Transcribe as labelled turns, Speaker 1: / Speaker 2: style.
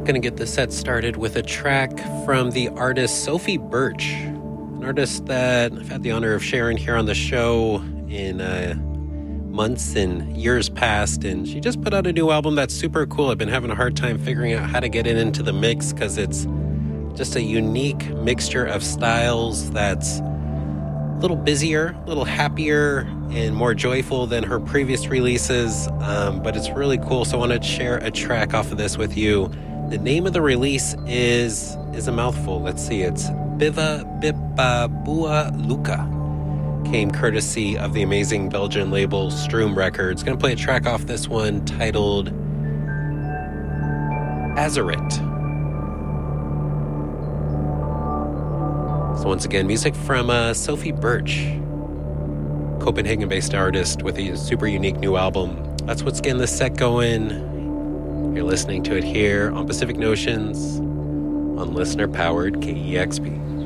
Speaker 1: going to get the set started with a track from the artist Sophie Birch, an artist that I've had the honor of sharing here on the show in months and years past, and she just put out a new album that's super cool. I've been having a hard time figuring out how to get it into the mix because it's just a unique mixture of styles that's a little busier, a little happier, and more joyful than her previous releases, but it's really cool, so I wanted to share a track off of this with you. The name of the release is a mouthful. Let's see, it's Biva Bippa Bua Luca. Came courtesy of the amazing Belgian label Stroom Records. Gonna play a track off this one titled Azarit. So once again, music from Sophie Birch, Copenhagen-based artist with a super unique new album. That's what's getting the set going. You're listening to it here on Pacific Notions on listener-powered KEXP.